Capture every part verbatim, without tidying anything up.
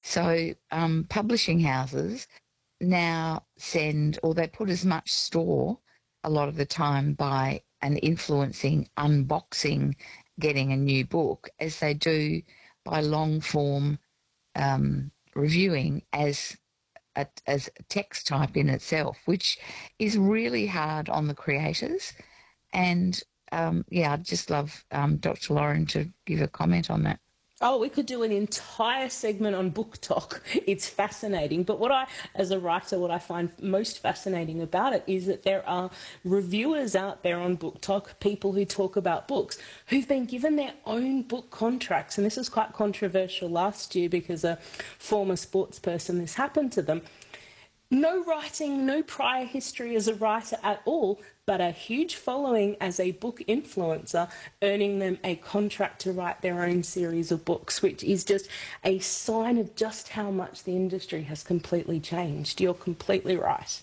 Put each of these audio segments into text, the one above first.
So um, publishing houses now send, or they put as much store a lot of the time by an influencing unboxing getting a new book as they do by long form um, reviewing as a, as text type in itself, which is really hard on the creators. And um, yeah, I'd just love um, Doctor Lauren to give a comment on that. Oh, we could do an entire segment on BookTok. It's fascinating. But what I, as a writer, what I find most fascinating about it is that there are reviewers out there on BookTok, people who talk about books, who've been given their own book contracts. And this was quite controversial last year because a former sports person, this happened to them. No writing, no prior history as a writer at all, but a huge following as a book influencer, earning them a contract to write their own series of books, which is just a sign of just how much the industry has completely changed. You're completely right.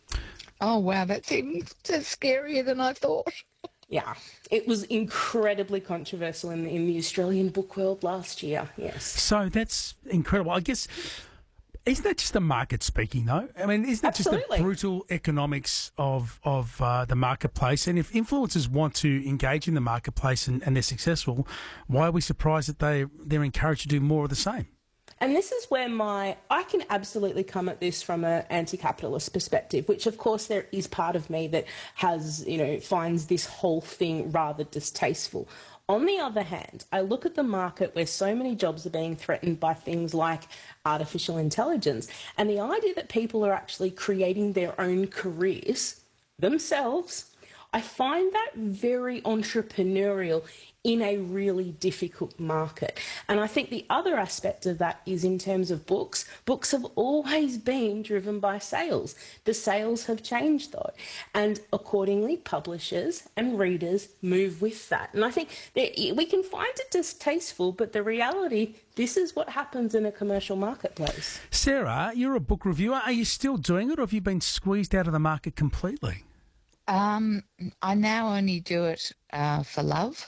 Oh, wow, that's even scarier than I thought. Yeah, it was incredibly controversial in the, in the Australian book world last year, yes. So that's incredible. I guess... Isn't that just the market speaking, though? I mean, isn't that Absolutely. just the brutal economics of of uh, the marketplace? And if influencers want to engage in the marketplace and, and they're successful, why are we surprised that they they're encouraged to do more of the same? And this is where my I can absolutely come at this from an anti-capitalist perspective, which of course there is part of me that has, you know, finds this whole thing rather distasteful. On the other hand, I look at the market where so many jobs are being threatened by things like artificial intelligence, and the idea that people are actually creating their own careers themselves, I find that very entrepreneurial in a really difficult market. And I think the other aspect of that is in terms of books. Books have always been driven by sales. The sales have changed though. And accordingly, publishers and readers move with that. And I think that we can find it distasteful, but the reality, this is what happens in a commercial marketplace. Sarah, you're a book reviewer. Are you still doing it, or have you been squeezed out of the market completely? Um, I now only do it uh, for love.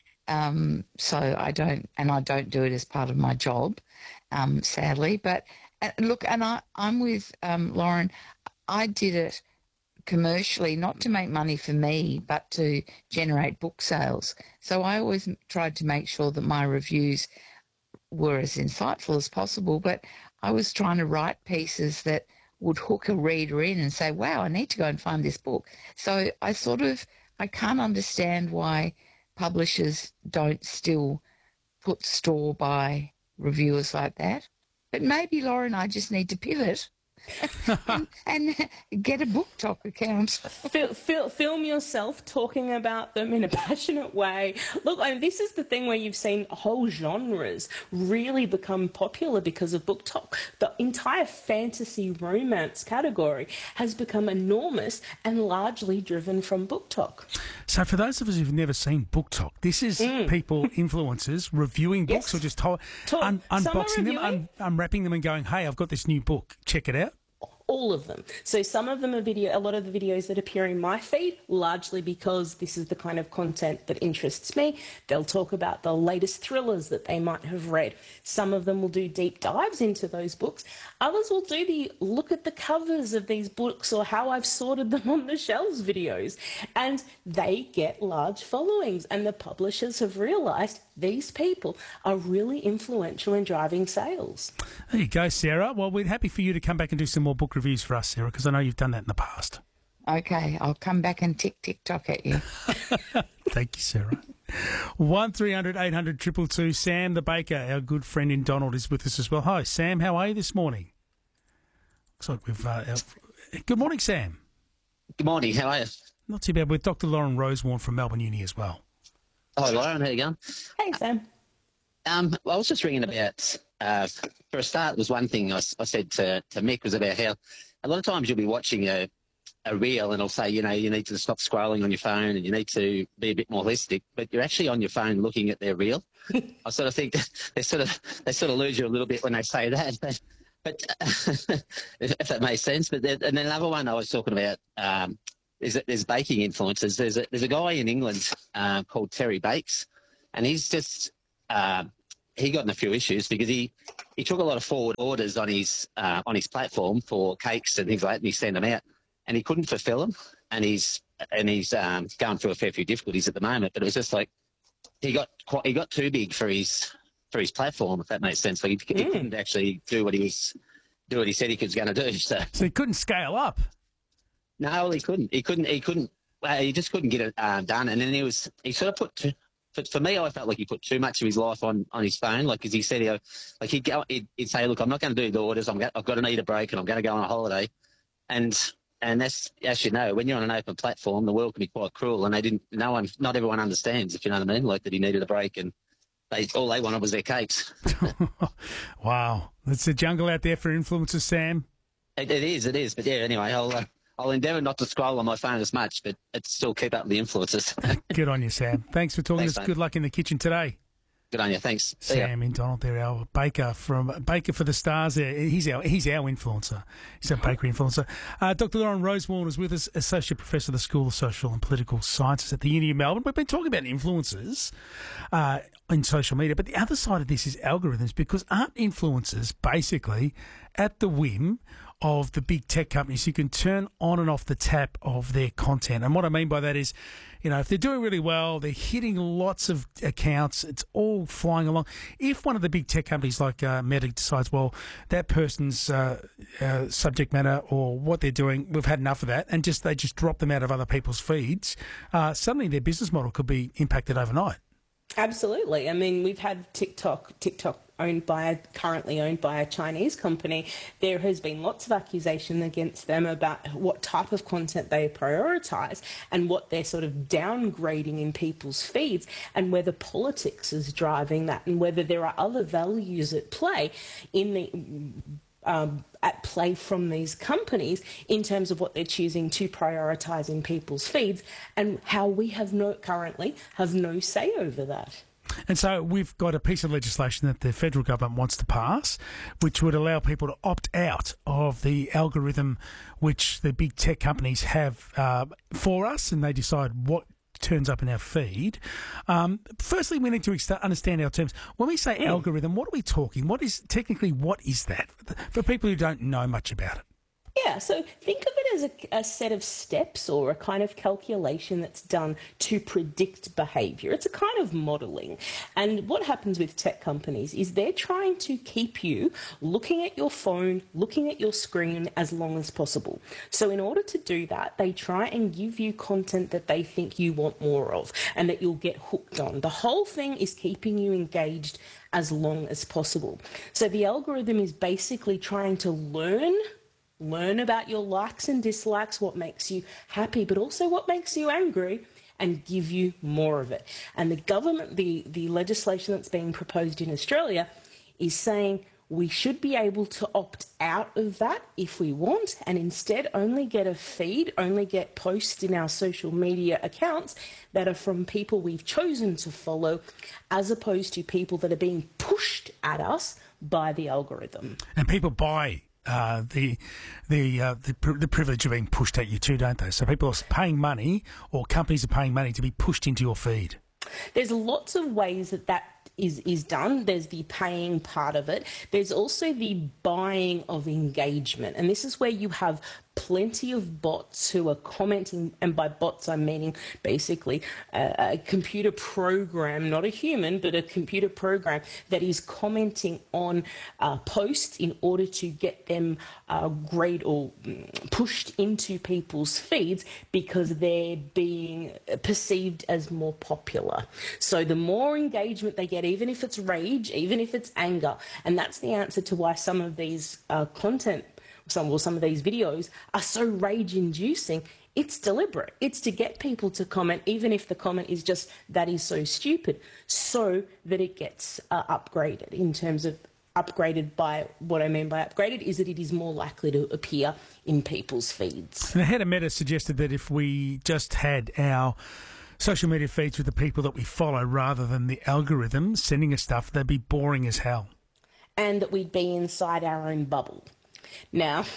Um, so I don't, and I don't do it as part of my job, um, sadly. But uh, look, and I, I'm with um, Lauren. I did it commercially, not to make money for me, but to generate book sales. So I always tried to make sure that my reviews were as insightful as possible. But I was trying to write pieces that would hook a reader in and say, wow, I need to go and find this book. So I sort of, I can't understand why publishers don't still put store by reviewers like that. But maybe, Lauren, I just need to pivot and, and get a BookTok account. Fil- fil- film yourself talking about them in a passionate way. Look, I mean, this is the thing where you've seen whole genres really become popular because of BookTok. The entire fantasy romance category has become enormous and largely driven from BookTok. So for those of us who've never seen BookTok, this is mm. people, influencers, reviewing books, yes. or just to- un- unboxing them, un- unwrapping them and going, hey, I've got this new book, check it out. All of them. So some of them are video, a lot of the videos that appear in my feed, largely because this is the kind of content that interests me. They'll talk about the latest thrillers that they might have read. Some of them will do deep dives into those books. Others will do the look at the covers of these books or how I've sorted them on the shelves videos. And they get large followings. And the publishers have realised these people are really influential in driving sales. There you go, Sarah. Well, we're happy for you to come back and do some more book reviews for us, Sarah, because I know you've done that in the past. Okay, I'll come back and tick, tick, tock at you. Thank you, Sarah. one three hundred eight hundred two two two. Sam the baker, our good friend in Donald, is with us as well. Hi, Sam. How are you this morning? Looks like we've... Uh, our... Good morning, Sam. Good morning. How are you? Not too bad. With Doctor Lauren Rosewarne from Melbourne Uni as well. Hi, Lauren. How you going? Hey, Sam. Um, I was just ringing about... Uh, for a start, was one thing I, I said to, to Mick was about how a lot of times you'll be watching a, a reel and it'll say, you know, you need to stop scrolling on your phone and you need to be a bit more holistic, but you're actually on your phone looking at their reel. I sort of think that they sort of they sort of lose you a little bit when they say that, but, but uh, if that makes sense. But there, and then another one I was talking about um, is that there's baking influencers. There's a, there's a guy in England uh, called Terry Bakes, and he's just... Uh, he got in a few issues because he, he took a lot of forward orders on his uh, on his platform for cakes and things like that, and he sent them out, and he couldn't fulfil them, and he's and he's um, going through a fair few difficulties at the moment. But it was just like he got quite, he got too big for his for his platform, if that makes sense. Like he, he Mm. couldn't actually do what he was do what he said he was going to do. So So he couldn't scale up. no, he couldn't. He couldn't. He couldn't. Uh, he just couldn't get it um, done. And then he was. He sort of put. Too, for, for me, I felt like he put too much of his life on, on his phone. Like as he said, he, like he'd go. He'd, he'd say, "Look, I'm not going to do the orders. I'm. Go, I've got to need a break, and I'm going to go on a holiday." And and that's as you know, when you're on an open platform, the world can be quite cruel. And they didn't. No one. Not everyone understands. If you know what I mean. Like that, he needed a break, and they all they wanted was their cakes. Wow. It's a jungle out there for influencers, Sam. It, it is. It is. But yeah. Anyway, I'll. Uh, I'll endeavour not to scroll on my phone as much, but it's still keep up with the influences. Good on you, Sam. Thanks for talking Thanks, to us. mate. Good luck in the kitchen today. Good on you. Thanks. See ya. Sam in Donald there, our baker from Baker for the Stars. There, he's our he's our influencer. He's our bakery influencer. Uh, Doctor Lauren Rosewarne is with us, Associate Professor of the School of Social and Political Sciences at the Uni of Melbourne. We've been talking about influencers uh, in social media, but the other side of this is algorithms, because aren't influencers basically at the whim of the big tech companies who can turn on and off the tap of their content? And what I mean by that is, you know, if they're doing really well, they're hitting lots of accounts, it's all flying along. If one of the big tech companies like uh, Meta decides, well, that person's uh, uh, subject matter or what they're doing, we've had enough of that, and just they just drop them out of other people's feeds, uh, suddenly their business model could be impacted overnight. Absolutely. I mean, we've had TikTok, TikTok owned by, currently owned by a Chinese company. There has been lots of accusation against them about what type of content they prioritise and what they're sort of downgrading in people's feeds, and whether politics is driving that, and whether there are other values at play in the um, at play from these companies in terms of what they're choosing to prioritise in people's feeds, and how we have no currently have no say over that. And so we've got a piece of legislation that the federal government wants to pass, which would allow people to opt out of the algorithm which the big tech companies have uh, for us, and they decide what turns up in our feed. Um, firstly, we need to ex- understand our terms. When we say Mm. algorithm, what are we talking? What is technically what is that for people who don't know much about it? Yeah, so think of it as a, a set of steps or a kind of calculation that's done to predict behaviour. It's a kind of modelling. And what happens with tech companies is they're trying to keep you looking at your phone, looking at your screen as long as possible. So in order to do that, they try and give you content that they think you want more of and that you'll get hooked on. The whole thing is keeping you engaged as long as possible. So the algorithm is basically trying to learn Learn about your likes and dislikes, what makes you happy, but also what makes you angry, and give you more of it. And the government, the, the legislation that's being proposed in Australia is saying we should be able to opt out of that if we want, and instead only get a feed, only get posts in our social media accounts that are from people we've chosen to follow, as opposed to people that are being pushed at us by the algorithm. And people buy Uh, the the, uh, the the privilege of being pushed at you too, don't they? So people are paying money, or companies are paying money to be pushed into your feed. There's lots of ways that that is, is done. There's the paying part of it. There's also the buying of engagement. And this is where you have plenty of bots who are commenting, and by bots I'm meaning basically a, a computer program, not a human, but a computer program that is commenting on uh, posts in order to get them uh, grade or pushed into people's feeds because they're being perceived as more popular. So the more engagement they get, even if it's rage, even if it's anger, and that's the answer to why some of these uh, content Some, well, some of these videos are so rage-inducing. It's deliberate. It's to get people to comment, even if the comment is just, that is so stupid, so that it gets uh, upgraded. In terms of upgraded, by what I mean by upgraded is that it is more likely to appear in people's feeds. And the head of Meta suggested that if we just had our social media feeds with the people that we follow rather than the algorithm sending us stuff, they'd be boring as hell. And that we'd be inside our own bubble. Now,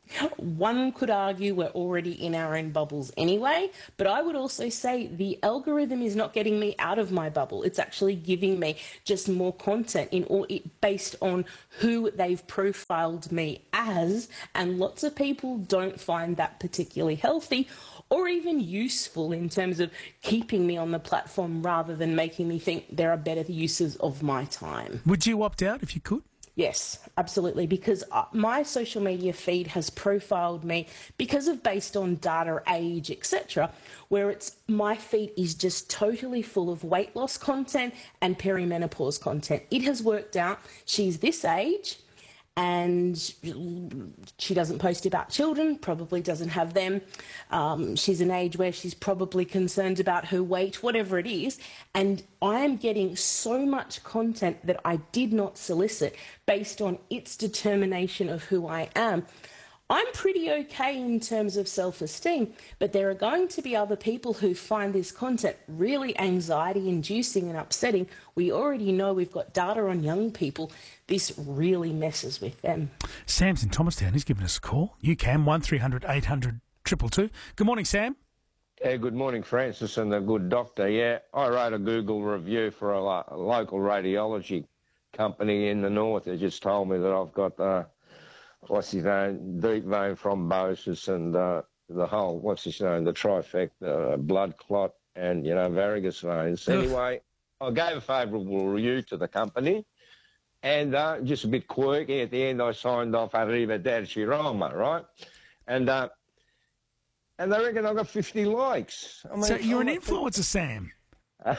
One could argue we're already in our own bubbles anyway, but I would also say the algorithm is not getting me out of my bubble. It's actually giving me just more content in all it based on who they've profiled me as, and lots of people don't find that particularly healthy or even useful in terms of keeping me on the platform rather than making me think there are better uses of my time. Would you opt out if you could? Yes, absolutely, because my social media feed has profiled me because of based on data, age, et cetera, where it's my feed is just totally full of weight loss content and perimenopause content. It has worked out. She's this age and she doesn't post about children, probably doesn't have them. Um, she's an age where she's probably concerned about her weight, whatever it is. And I am getting so much content that I did not solicit based on its determination of who I am. I'm pretty okay in terms of self-esteem, but there are going to be other people who find this content really anxiety-inducing and upsetting. We already know we've got data on young people. This really messes with them. Sam's in Thomastown. He's giving us a call. You can, one three hundred eight hundred two two two. Good morning, Sam. Yeah, good morning, Francis and the good doctor. Yeah, I wrote a Google review for a, lo- a local radiology company in the north. They just told me that I've got... Uh, what's his name, deep vein thrombosis and uh, the whole, what's his name, the trifecta, uh, blood clot and, you know, varicose veins. Ugh. Anyway, I gave a favourable review to the company and uh, just a bit quirky. At the end, I signed off Arrivederci Roma, right? And uh, and they reckon I got fifty likes. I mean, So you're an I'm influencer, Sam. and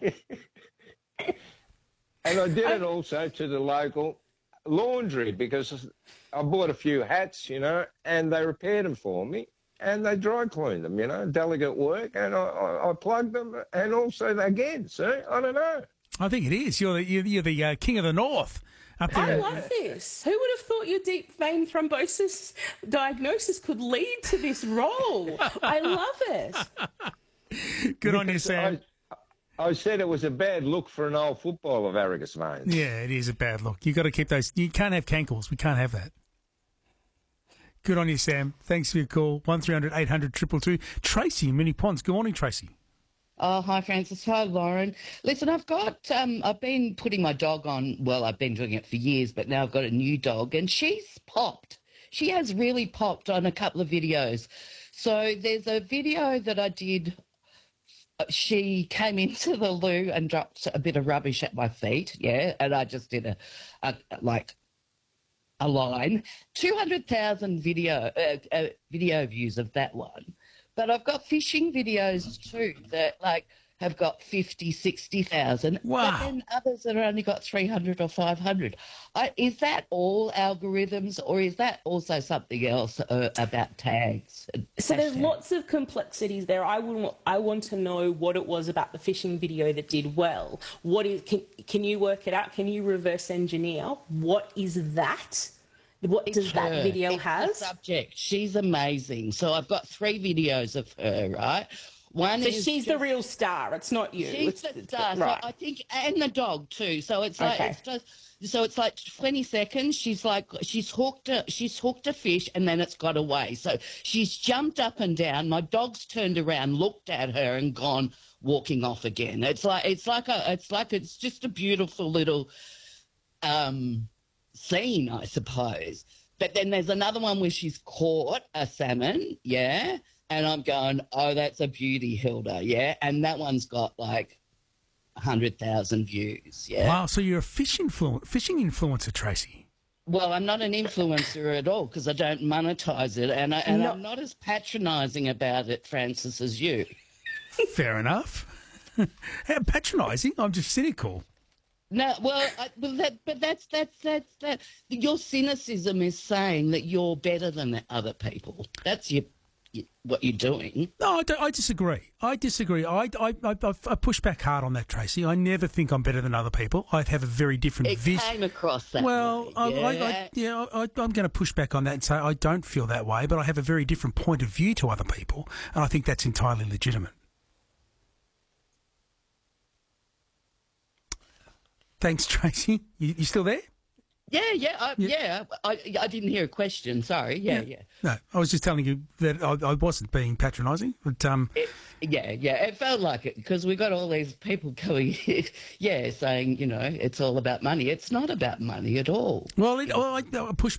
I did it also to the local laundry because I bought a few hats, you know, and they repaired them for me and they dry cleaned them, you know, delicate work, and I, I, I plugged them and also again, see, I don't know. I think it is. You're the, you're, you're the uh, king of the north up I there. love this. Who would have thought your deep vein thrombosis diagnosis could lead to this role? I love it. Good on you, Sam. I, I said it was a bad look for an old footballer, varicose veins. Yeah, it is a bad look. You've got to keep those. You can't have cankles. We can't have that. Good on you, Sam. Thanks for your call. one three hundred eight hundred two two two. Tracy in Mini Ponds. Good morning, Tracy. Oh, hi, Francis. Hi, Lauren. Listen, I've got, um, I've been putting my dog on, well, I've been doing it for years, but now I've got a new dog, and she's popped. She has really popped on a couple of videos. So there's a video that I did. She came into the loo and dropped a bit of rubbish at my feet, yeah, and I just did a, a like, a line. two hundred thousand video, uh, uh, video views of that one. But I've got fishing videos too that like have got fifty, sixty thousand. Wow. But then others that have only got three hundred or five hundred. I, is that all algorithms, or is that also something else uh, about tags? So there's Hashtags? lots of complexities there. I want I want to know what it was about the fishing video that did well. What is can can you work it out? Can you reverse engineer? What is that? What does that her. video It's have? the subject. She's amazing. So I've got three videos of her, right? One So is she's the just- real star. It's not you. She's It's, the it's- star. right. So I think, and the dog too. So it's like Okay. it's just. So it's like twenty seconds. She's like she's hooked a she's hooked a fish, and then it's got away. So she's jumped up and down. My dog's turned around, looked at her, and gone walking off again. It's like it's like a it's like it's just a beautiful little um, scene, I suppose. But then there's another one where she's caught a salmon, yeah, and I'm going, oh, that's a beauty, Hilda, yeah, and that one's got like one hundred thousand views, yeah. Wow, so you're a fish influ- fishing influencer, Tracy. Well, I'm not an influencer at all because I don't monetize it, and, I, and No. I'm not as patronising about it, Francis, as you. Fair enough. How patronising? I'm just cynical. No, well, I, but, that, but that's that's that's that. Your cynicism is saying that you're better than other people. That's your, your what you're doing. No, I, don't, I disagree. I disagree. I, I, I, I push back hard on that, Tracy. I never think I'm better than other people. I have a very different It vision. came across that Well, way. I, yeah. I, I, yeah, I, I'm going to push back on that and say I don't feel that way, but I have a very different point of view to other people, and I think that's entirely legitimate. Thanks, Tracy. You, you still there? Yeah, yeah, I, yeah. I, I didn't hear a question. Sorry. Yeah, yeah. No, I was just telling you that I, I wasn't being patronising, but um, It, yeah, yeah. It felt like it because we got all these people going, yeah, saying you know it's all about money. It's not about money at all. well, it, well I, I push